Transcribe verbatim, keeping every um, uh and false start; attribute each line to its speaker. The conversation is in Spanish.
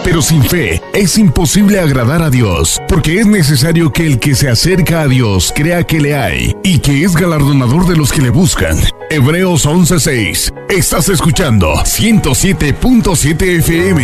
Speaker 1: Pero sin fe es imposible agradar a Dios, porque es necesario que el que se acerca a Dios crea que le hay y que es galardonador de los que le buscan. Hebreos once seis. Estás escuchando ciento siete punto siete F M.